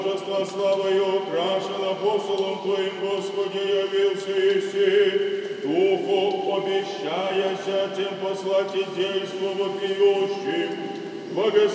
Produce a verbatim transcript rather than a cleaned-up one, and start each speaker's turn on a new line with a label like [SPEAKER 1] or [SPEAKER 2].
[SPEAKER 1] Божества славою украшен апостолом Твоим, Господи, явился Еси, Духу обещаяся тем послать и действо вопиющим.